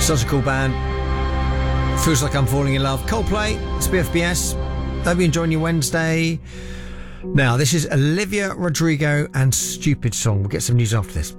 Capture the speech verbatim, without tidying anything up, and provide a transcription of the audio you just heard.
Such a cool band. Feels like I'm falling in love. Coldplay, it's B F B S. Hope you're enjoying your Wednesday. Now, this is Olivia Rodrigo and Stupid Song. We'll get some news after this.